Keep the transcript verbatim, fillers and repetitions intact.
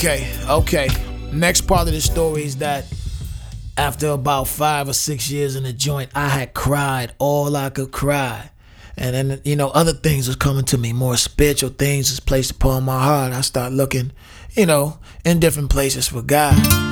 Okay, okay. Next part of the story is that after about five or six years in the joint, I had cried all I could cry. And then, you know, other things was coming to me, more spiritual things was placed upon my heart. I started looking, you know, in different places for God.